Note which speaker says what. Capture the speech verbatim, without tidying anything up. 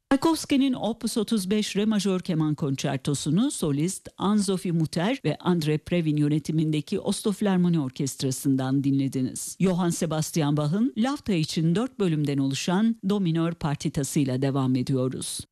Speaker 1: Tchaikovsky'nin Opus otuz beş Re majör keman konçertosunu solist Anne-Sophie Mutter ve Andre Previn yönetimindeki Oslo Filarmoni Orkestrası'ndan dinlediniz. Johann Sebastian Bach'ın Lafta için dört bölümden oluşan Do minör partitasıyla devam ediyoruz.